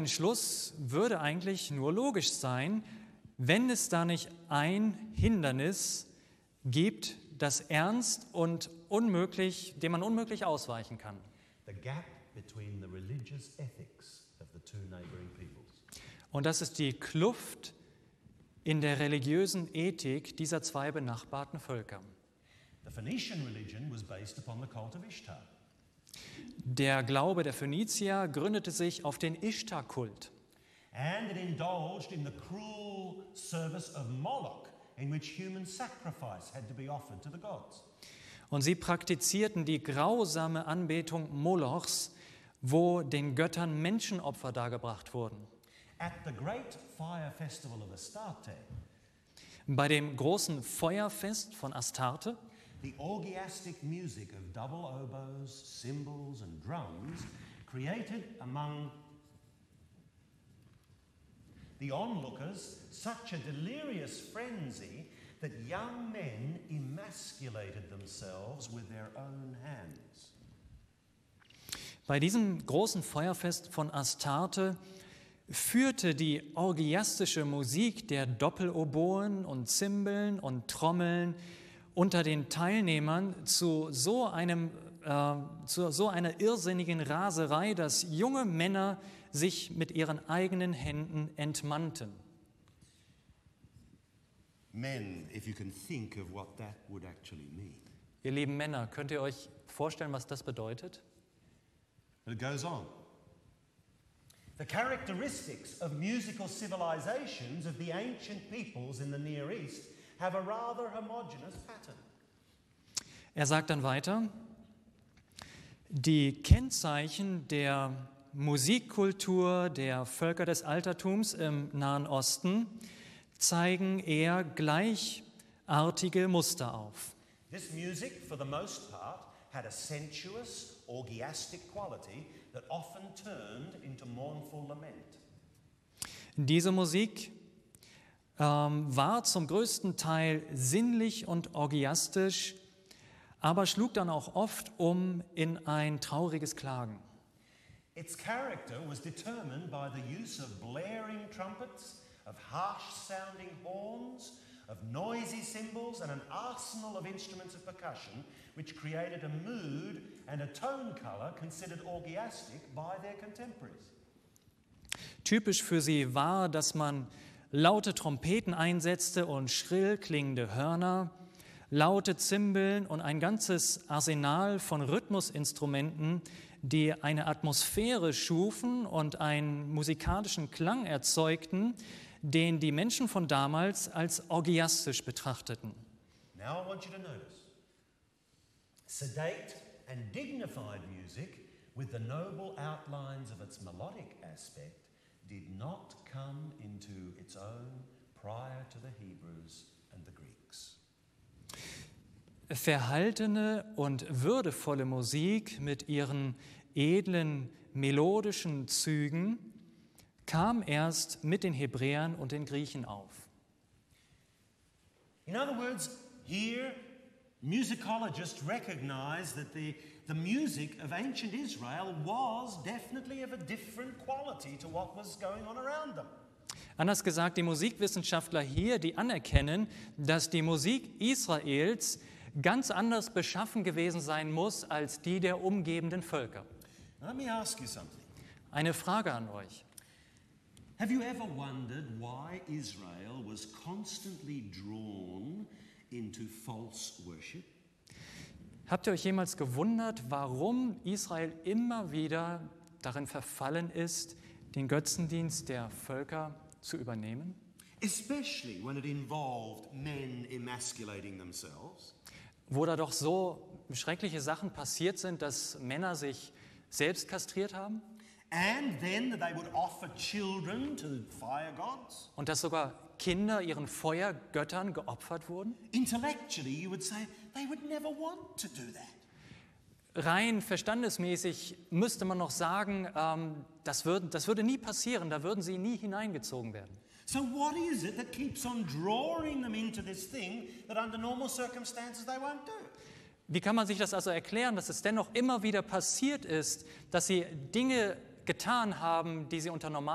Entschluss würde eigentlich nur logisch sein, wenn es da nicht ein Hindernis gibt, das ernst und unmöglich, dem man unmöglich ausweichen kann. The gap between the religious ethics of the two neighboring peoples. Und das ist die Kluft in der religiösen Ethik dieser zwei benachbarten Völker. The Phoenician religion was based upon the cult of Ishtar. Der Glaube der Phönizier gründete sich auf den Ishtar-Kult. And it indulged in the cruel service of Moloch, in which human sacrifice had to be offered to the gods. Und sie praktizierten die grausame Anbetung Molochs, wo den Göttern Menschenopfer dargebracht wurden. At the great fire festival of Astarte, Bei dem großen Feuerfest von Astarte the orgiastic music of double oboes, cymbals and drums created among the onlookers such a delirious frenzy that young men emasculated themselves with their own hands. Bei diesem großen Feuerfest von Astarte führte die orgiastische Musik der Doppeloboen und Zimbeln und Trommeln unter den Teilnehmern zu so einer irrsinnigen Raserei, dass junge Männer sich mit ihren eigenen Händen entmannten. Men, if you can think of what that would actually mean. Ihr lieben Männer, könnt ihr euch vorstellen, was das bedeutet? But it goes on. The characteristics of musical civilizations of the ancient peoples in the Near East have a rather homogeneous pattern. Er sagt dann weiter, die Kennzeichen der Musikkultur der Völker des Altertums im Nahen Osten zeigen eher gleichartige Muster auf. This music, for the most part, had a sensuous, orgiastic quality that often turned into mournful lament. Diese Musik war zum größten Teil sinnlich und orgiastisch, aber schlug dann auch oft um in ein trauriges Klagen. Its character was determined by the use of blaring trumpets, of harsh-sounding horns, of noisy cymbals, and an arsenal of instruments of percussion, which created a mood and a tone color considered orgiastic by their contemporaries. Typisch für sie war, dass man laute Trompeten einsetzte und schrill klingende Hörner, laute Zimbeln und ein ganzes Arsenal von Rhythmusinstrumenten, die eine Atmosphäre schufen und einen musikalischen Klang erzeugten, den die Menschen von damals als orgiastisch betrachteten. Now I want you to notice. Sedate and dignified music with the noble outlines of its melodic aspect did not come into its own prior to the Hebrews and the Greeks. Verhaltene und würdevolle Musik mit ihren edlen melodischen Zügen kam erst mit den Hebräern und den Griechen auf. In other words, here musicologists recognize that the music of ancient Israel was definitely of a different quality to what was going on around them. Anders gesagt, die Musikwissenschaftler hier, die anerkennen, dass die Musik Israels ganz anders beschaffen gewesen sein muss als die der umgebenden Völker. Now, let me ask you something. Eine Frage an euch. Have you ever wondered why Israel was constantly drawn into false worship? Habt ihr euch jemals gewundert, warum Israel immer wieder darin verfallen ist, den Götzendienst der Völker zu übernehmen? Especially when it involved men emasculating themselves. Wo da doch so schreckliche Sachen passiert sind, dass Männer sich selbst kastriert haben? And then that they would offer children to fire gods. Und dass sogar Kinder ihren Feuergöttern geopfert wurden? Intellectually, you would say they would never want to do that. Rein verstandesmäßig müsste man noch sagen, das würde nie passieren, da würden sie nie hineingezogen werden. So what is it that keeps on drawing them into this thing that under normal circumstances they won't do? Wie kann man sich das also erklären, dass es dennoch immer wieder passiert ist, dass sie Dinge getan haben, die sie unter normalen